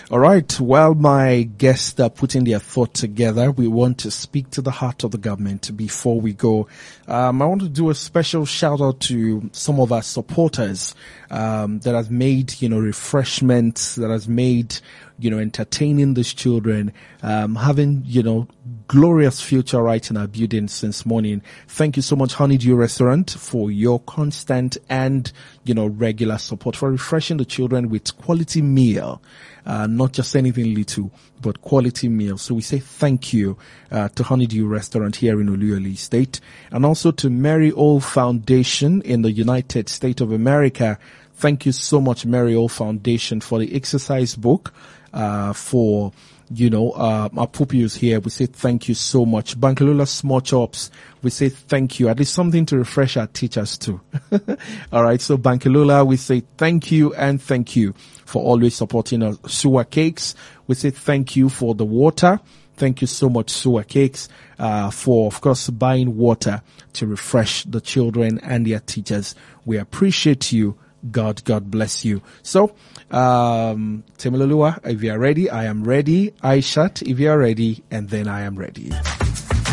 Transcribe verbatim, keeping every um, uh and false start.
All right. While my guests are putting their thought together, we want to speak to the heart of the government before we go. Um, I want to do a special shout out to some of our supporters, um, that has made, you know, refreshments, that has made, you know, entertaining these children, um, having, you know, glorious future right in our building since morning. Thank you so much, Honeydew Restaurant, for your constant and, you know, regular support, for refreshing the children with quality meal. Uh, not just anything little, but quality meals. So we say thank you, uh, to Honeydew Restaurant here in Oluyole State, and also to Mary Old Foundation in the United States of America. Thank you so much, Mary Old Foundation, for the exercise book, uh, for, you know, uh, our pupils here. We say thank you so much. Bankalula Small Chops, we say thank you. At least something to refresh our teachers too. All right. So Bankalula, we say thank you and thank you for always supporting us. Sewer Cakes, we say thank you for the water. Thank you so much, Sewer Cakes, uh, for, of course, buying water to refresh the children and their teachers. We appreciate you. God, God bless you. So, um, Temilolua, if you are ready, I am ready. Aishat, if you are ready, and then I am ready.